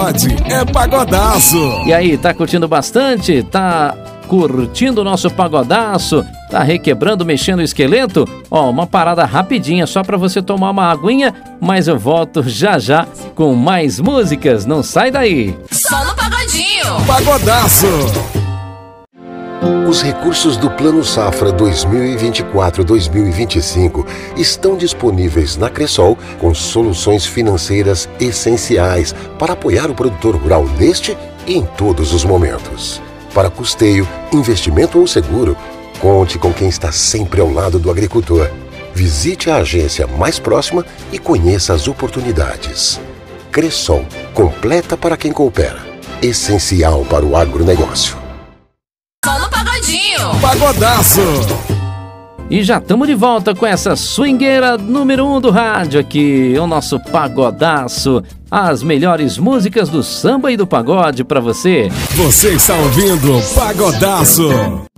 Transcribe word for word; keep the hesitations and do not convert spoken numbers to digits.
pagode é pagodaço. E aí, tá curtindo bastante? Tá curtindo o nosso pagodaço? Tá requebrando, mexendo o esqueleto? Ó, uma parada rapidinha só pra você tomar uma aguinha, mas eu volto já já com mais músicas. Não sai daí. Só no Pagodinho. Pagodaço. Os recursos do Plano Safra dois mil e vinte e quatro a dois mil e vinte e cinco estão disponíveis na Cressol com soluções financeiras essenciais para apoiar o produtor rural neste e em todos os momentos. Para custeio, investimento ou seguro, conte com quem está sempre ao lado do agricultor. Visite a agência mais próxima e conheça as oportunidades. Cressol, completa para quem coopera. Essencial para o agronegócio. Só no Pagodinho. Pagodaço. E já estamos de volta com essa swingueira número um do rádio aqui, o nosso pagodaço. As melhores músicas do samba e do pagode pra você. Você está ouvindo Pagodaço.